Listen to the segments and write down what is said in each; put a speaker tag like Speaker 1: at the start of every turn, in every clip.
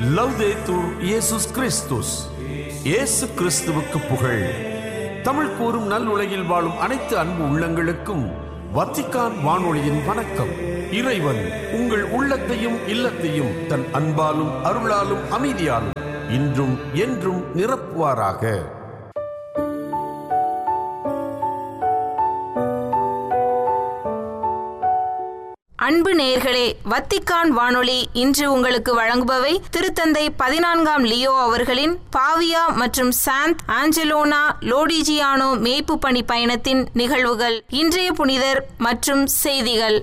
Speaker 1: லவ்தேத்தூர் இயேசுஸ் கிறிஸ்துஸ். இயேசு கிறிஸ்துவுக்கு புகழ். தமிழ் கூறும் நல்லுலகில் வாழும் அனைத்து அன்பு உள்ளங்களுக்கும் வத்திக்கான் வானொலியின் வணக்கம். இறைவன் உங்கள் உள்ளத்தையும் இல்லத்தையும் தன் அன்பாலும் அருளாலும் அமைதியாலும் இன்றும் என்றும் நிரப்புவாராக.
Speaker 2: அன்பு நேயர்களே, வத்திக்கான் வானொலி இன்று உங்களுக்கு வழங்குபவை திருத்தந்தை 14ஆம் லியோ அவர்களின் பாவியா மற்றும் சாந்த் ஆஞ்சலோனா லோடிஜியானோ மேய்ப்பு பணி பயணத்தின் நிகழ்வுகள், இன்றைய புனிதர் மற்றும் செய்திகள்.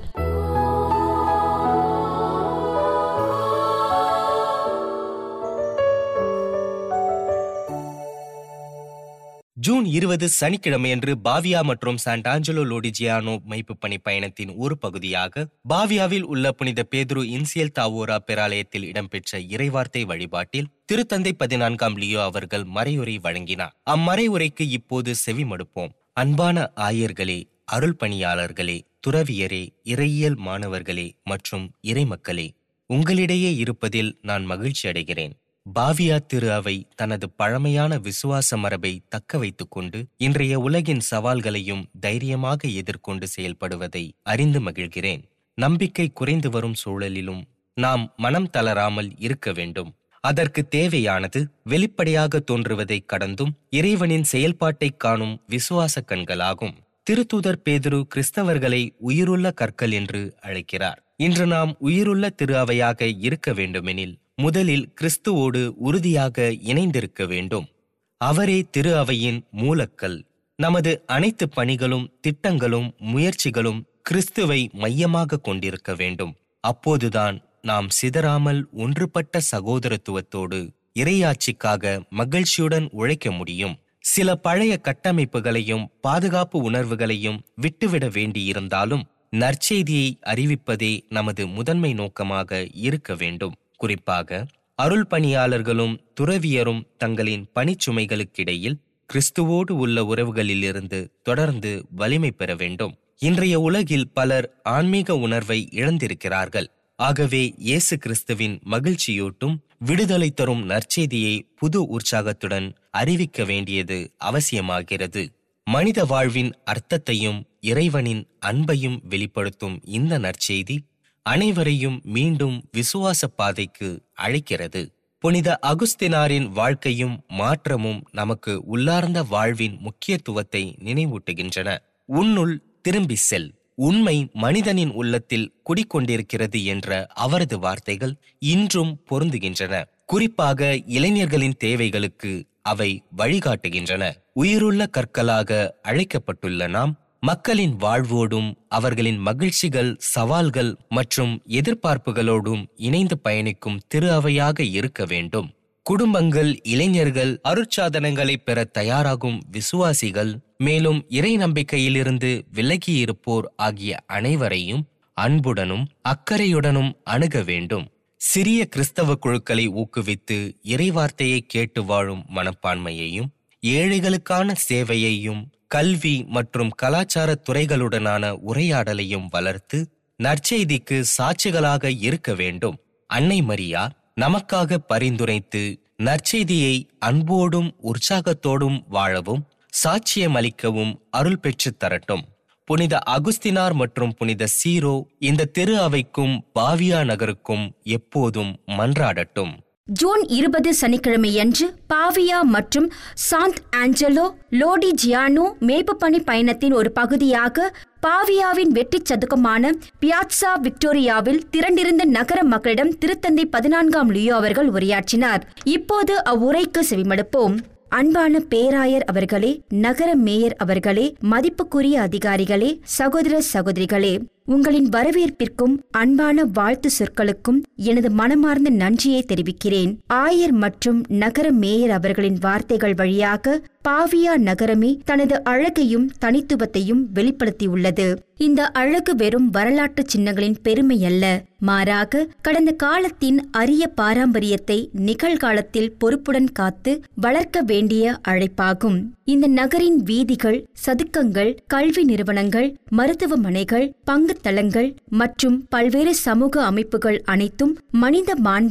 Speaker 3: ஜூன் 20 சனிக்கிழமையன்று பாவியா மற்றும் சாண்ட் ஆஞ்சலோ லோடிஜியானோ மைப்பு பணி பயணத்தின் ஒரு பகுதியாக பாவியாவில் உள்ள புனித பேதுரு இன்சியல் தாவோரா பேராலயத்தில் இடம்பெற்ற இறைவார்த்தை வழிபாட்டில் திருத்தந்தை 14ஆம் லியோ அவர்கள் மறையுரை வழங்கினார். அம்மறையுரைக்கு இப்போது செவிமடுப்போம். அன்பான ஆயர்களே, அருள் பணியாளர்களே, துறவியரே, இறையியல் மாணவர்களே மற்றும் இறைமக்களே, உங்களிடையே இருப்பதில் நான் மகிழ்ச்சி அடைகிறேன். பாவியா திரு அவை தனது பழமையான விசுவாச மரபை தக்க வைத்துக் கொண்டு இன்றைய உலகின் சவால்களையும் தைரியமாக எதிர்கொண்டு செயல்படுவதை அறிந்து மகிழ்கிறேன். நம்பிக்கை குறைந்து வரும் சூழலிலும் நாம் மனம் தளராமல் இருக்க வேண்டும். அதற்கு தேவையானது வெளிப்படையாக தோன்றுவதை கடந்தும் இறைவனின் செயல்பாட்டை காணும் விசுவாச கண்களாகும். திருத்தூதர் பேதுரு கிறிஸ்தவர்களை உயிருள்ள கற்கள் என்று அழைக்கிறார். இன்று நாம் உயிருள்ள திரு அவையாக இருக்க வேண்டுமெனில் முதலில் கிறிஸ்துவோடு உறுதியாக இணைந்திருக்க வேண்டும். அவரே திரு அவையின் மூலக்கல். நமது அனைத்து பணிகளும் திட்டங்களும் முயற்சிகளும் கிறிஸ்துவை மையமாக கொண்டிருக்க வேண்டும். அப்போதுதான் நாம் சிதறாமல் ஒன்றுபட்ட சகோதரத்துவத்தோடு இறையாட்சிக்காக மகிழ்ச்சியுடன் உழைக்க முடியும். சில பழைய கட்டமைப்புகளையும் பாதுகாப்பு உணர்வுகளையும் விட்டுவிட வேண்டியிருந்தாலும் நற்செய்தியை அறிவிப்பதே நமது முதன்மை நோக்கமாக இருக்க வேண்டும். குறிப்பாக அருள் பணியாளர்களும் துறவியரும் தங்களின் பணிச்சுமைகளுக்கிடையில் கிறிஸ்துவோடு உள்ள உறவுகளிலிருந்து தொடர்ந்து வலிமை பெற வேண்டும். இன்றைய உலகில் பலர் ஆன்மீக உணர்வை இழந்திருக்கிறார்கள். ஆகவே இயேசு கிறிஸ்துவின் மகிழ்ச்சியூட்டும் விடுதலை தரும் நற்செய்தியை புது உற்சாகத்துடன் அறிவிக்க வேண்டியது அவசியமாகிறது. மனித வாழ்வின் அர்த்தத்தையும் இறைவனின் அன்பையும் வெளிப்படுத்தும் இந்த நற்செய்தி அனைவரையும் மீண்டும் விசுவாச பாதைக்கு அழைக்கிறது. புனித அகுஸ்தினாரின் வாழ்க்கையும் மாற்றமும் நமக்கு உள்ளார்ந்த வாழ்வின் முக்கியத்துவத்தை நினைவூட்டுகின்றன. உன்னுள் திரும்பி செல். உண்மை மனிதனின் உள்ளத்தில் குடிக்கொண்டிருக்கிறது என்ற அவரது வார்த்தைகள் இன்றும் பொருந்துகின்றன. குறிப்பாக இளைஞர்களின் தேவைகளுக்கு அவை வழிகாட்டுகின்றன. உயிருள்ள கற்களாக அழைக்கப்பட்டுள்ள நாம் மக்களின் வாழ்வோடும் அவர்களின் மகிழ்ச்சிகள், சவால்கள் மற்றும் எதிர்பார்ப்புகளோடும் இணைந்து பயணிக்கும் திரு அவையாக இருக்க வேண்டும். குடும்பங்கள், இளைஞர்கள், அருட்சாதனங்களை பெற தயாராகும் விசுவாசிகள், மேலும் இறை நம்பிக்கையிலிருந்து விலகியிருப்போர் ஆகிய அனைவரையும் அன்புடனும் அக்கறையுடனும் அணுக வேண்டும். சிறிய கிறிஸ்தவ குழுக்களை ஊக்குவித்து இறைவார்த்தையை கேட்டு வாழும் மனப்பான்மையையும், ஏழைகளுக்கான சேவையையும், கல்வி மற்றும் கலாச்சார துறைகளுடனான உரையாடலையும் வளர்த்து நற்செய்திக்கு சாட்சிகளாக இருக்க வேண்டும். அன்னை மரியா நமக்காக பரிந்துரைத்து நற்செய்தியை அன்போடும் உற்சாகத்தோடும் வாழவும் சாட்சியமளிக்கவும் அருள் பெற்று தரட்டும். புனித அகுஸ்தினார் மற்றும் புனித சீரோ இந்த திரு அவைக்கும் பாவியா நகருக்கும் எப்போதும் மன்றாடட்டும்.
Speaker 4: ஜூன் 20 சனிக்கிழமையன்று பாவியா மற்றும் சாந்த் ஆஞ்சலோ லோடிஜியானோ மேய்ப்பு பணி பயணத்தின் ஒரு பகுதியாக பாவியாவின் வெற்றி சதுக்கமான பியாட்சா விக்டோரியாவில் திரண்டிருந்த நகர மக்களிடம் திருத்தந்தை 14ஆம் லியோ அவர்கள் உரையாற்றினார். இப்போது அவ்வுரைக்கு செவிமடுப்போம். அன்பான பேராயர் அவர்களே, நகர மேயர் அவர்களே, மதிப்புக்குரிய அதிகாரிகளே, சகோதர சகோதரிகளே, உங்களின் வரவேற்பிற்கும் அன்பான வாழ்த்து சொற்களுக்கும் எனது மனமார்ந்த நன்றியை தெரிவிக்கிறேன். ஆயர் மற்றும் நகர மேயர் அவர்களின் வார்த்தைகள் வழியாக பாவியா நகரமே தனது அழகையும் தனித்துவத்தையும் வெளிப்படுத்தியுள்ளது. இந்த அழகு வெறும் வரலாற்று சின்னங்களின் பெருமை அல்ல, மாறாக கடந்த காலத்தின் அரிய பாரம்பரியத்தை நிகழ்காலத்தில் பொறுப்புடன் காத்து வளர்க்க வேண்டிய அழைப்பாகும். இந்த நகரின் வீதிகள், சதுக்கங்கள், கல்வி நிறுவனங்கள், மருத்துவமனைகள், பங்கு தளங்கள் மற்றும் பல்வேறு சமூக அமைப்புகள் அனைத்தும் மனித மாண்பையும்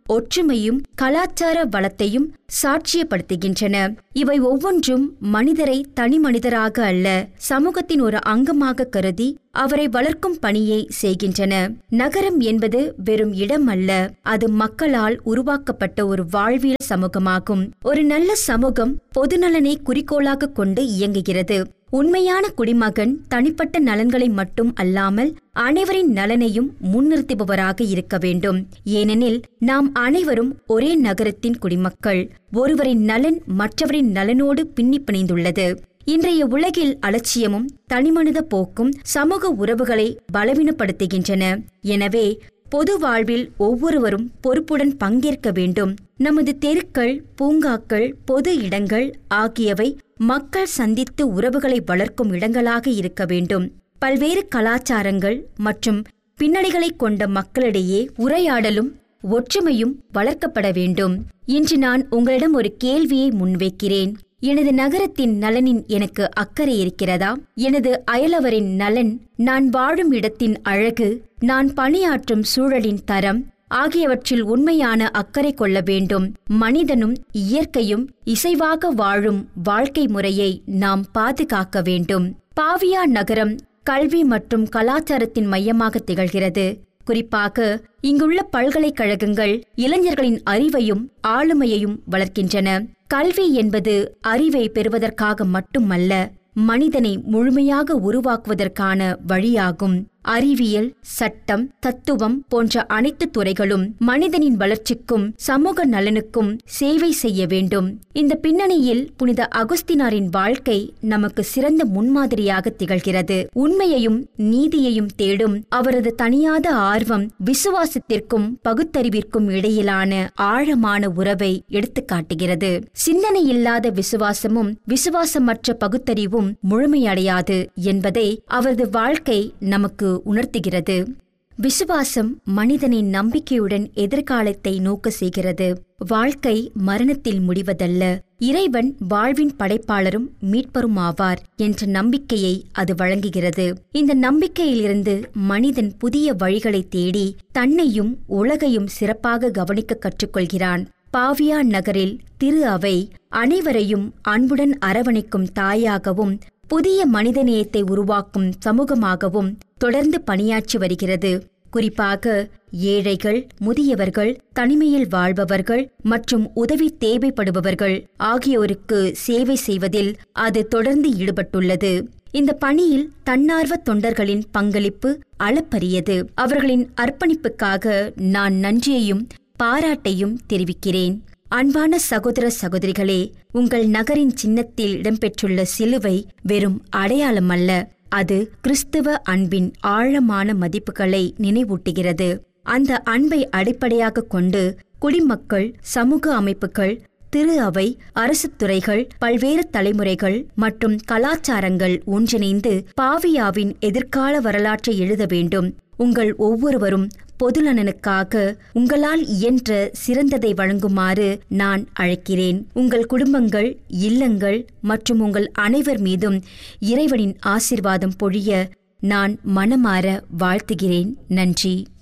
Speaker 4: ஒற்றுமையும் கலாச்சார வளத்தையும் சாட்சியப்படுத்துகின்றன. இவை ஒவ்வொன்றும் மனிதரை தனி மனிதராக அல்ல, சமூகத்தின் ஒரு அங்கமாக கருதி அவரை வளர்க்கும் பணியை செய்கின்றன. நகரம் என்பது வெறும் இடம் அல்ல, அது மக்களால் உருவாக்கப்பட்ட ஒரு வாழ்வியல் சமூகமாகும். ஒரு நல்ல சமூகம் பொதுநலனை குறிக்கோளாக கொண்டு இயங்குகிறது. உண்மையான குடிமகன் தனிப்பட்ட நலன்களை மட்டும் அல்லாமல் அனைவரின் நலனையும் முன்னிறுத்துபவராக இருக்க வேண்டும். ஏனெனில் நாம் அனைவரும் ஒரே நகரத்தின் குடிமக்கள். ஒருவரின் நலன் மற்றவரின் நலனோடு பின்னி பிணைந்துள்ளது. இன்றைய உலகில் அலட்சியமும் தனிமனித போக்கும் சமூக உறவுகளை பலவீனப்படுத்துகின்றன. எனவே பொது வாழ்வில் ஒவ்வொருவரும் பொறுப்புடன் பங்கேற்க வேண்டும். நமது தெருக்கள், பூங்காக்கள், பொது இடங்கள் ஆகியவை மக்கள் சந்தித்து உறவுகளை வளர்க்கும் இடங்களாக இருக்க வேண்டும். பல்வேறு கலாச்சாரங்கள் மற்றும் பின்னணிகளை கொண்ட மக்களிடையே உரையாடலும் ஒற்றுமையும் வளர்க்கப்பட வேண்டும். இன்று நான் உங்களிடம் ஒரு கேள்வியை முன்வைக்கிறேன். எனது நகரத்தின் நலனின் எனக்கு அக்கறை இருக்கிறதா? எனது அயலவரின் நலன், நான் வாழும் இடத்தின் அழகு, நான் பணியாற்றும் சூழலின் தரம் ஆகியவற்றில் உண்மையான அக்கறை கொள்ள வேண்டும். மனிதனும் இயற்கையும் இசைவாக வாழும் வாழ்க்கை முறையை நாம் பாதுகாக்க வேண்டும். பாவியா நகரம் கல்வி மற்றும் கலாச்சாரத்தின் மையமாக திகழ்கிறது. குறிப்பாக இங்குள்ள பல்கலைக்கழகங்கள் இளைஞர்களின் அறிவையும் ஆளுமையையும் வளர்க்கின்றன. கல்வி என்பது அறிவை பெறுவதற்காக மட்டுமல்ல, மனிதனை முழுமையாக உருவாக்குவதற்கான வழியாகும். அறிவியல், சட்டம், தத்துவம் போன்ற அனைத்து துறைகளும் மனிதனின் வளர்ச்சிக்கும் சமூக நலனுக்கும் சேவை செய்ய வேண்டும். இந்த பின்னணியில் புனித அகுஸ்தினாரின் வாழ்க்கை நமக்கு சிறந்த முன்மாதிரியாக திகழ்கிறது. உண்மையையும் நீதியையும் தேடும் அவரது தனியாத ஆர்வம் விசுவாசத்திற்கும் பகுத்தறிவிற்கும் இடையிலான ஆழமான உறவை எடுத்துக்காட்டுகிறது. சிந்தனை இல்லாத விசுவாசமும் விசுவாசமற்ற பகுத்தறிவும் முழுமையடையாது என்பதை அவரது வாழ்க்கை நமக்கு உணர்த்துகிறது. விசுவாசம் மனிதனின் நம்பிக்கையுடன் எதிர்காலத்தை நோக்க செய்கிறது. வாழ்க்கை மரணத்தில் முடிவதல்ல, இறைவன் வாழ்வின் படைப்பாளரும் மீட்பருமாவார் என்ற நம்பிக்கையை அது வழங்குகிறது. இந்த நம்பிக்கையிலிருந்து மனிதன் புதிய வழிகளை தேடி தன்னையும் உலகையும் சிறப்பாக கவனிக்க கற்றுக்கொள்கிறான். பாவியா நகரில் திரு அவை அனைவரையும் அன்புடன் அரவணைக்கும் தாயாகவும் புதிய மனிதநேயத்தை உருவாக்கும் சமூகமாகவும் தொடர்ந்து பணியாற்றி வருகிறது. குறிப்பாக ஏழைகள், முதியவர்கள், தனிமையில் வாழ்பவர்கள் மற்றும் உதவி தேவைப்படுபவர்கள் ஆகியோருக்கு சேவை செய்வதில் அது தொடர்ந்து ஈடுபட்டுள்ளது. இந்த பணியில் தன்னார்வ தொண்டர்களின் பங்களிப்பு அளப்பரியது. அவர்களின் அர்ப்பணிப்புக்காக நான் நன்றியையும் பாராட்டையும் தெரிவிக்கிறேன். அன்பான சகோதர சகோதரிகளே, உங்கள் நகரின் சின்னத்தில் இடம்பெற்றுள்ள சிலுவை வெறும் அடையாளம் அல்ல, அது கிறிஸ்துவ அன்பின் ஆழமான மதிப்புகளை நினைவூட்டுகிறது. அந்த அன்பை அடிப்படையாக கொண்டு குடிமக்கள், சமூக அமைப்புகள், திரு அவை, அரசு துறைகள், பல்வேறு தலைமுறைகள் மற்றும் கலாச்சாரங்கள் ஒன்றிணைந்து பாவியாவின் எதிர்கால வரலாற்றை எழுத வேண்டும். உங்கள் ஒவ்வொருவரும் பொதுநலனுக்காக உங்களால் இயன்ற சிறந்ததை வழங்குமாறு நான் அழைக்கிறேன். உங்கள் குடும்பங்கள், இல்லங்கள் மற்றும் உங்கள் அனைவர் மீதும் இறைவனின் ஆசீர்வாதம் பொழிய நான் மனமாற வாழ்த்துகிறேன். நன்றி.